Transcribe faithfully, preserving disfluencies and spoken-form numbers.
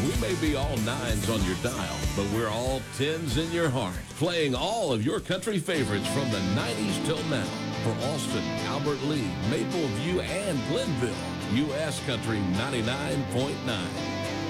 We may be all nines on your dial, but we're all tens in your heart, playing all of your country favorites from the nineties till now. For Austin, Albert Lee, Maple View, and Glenville, U S Country ninety-nine point nine.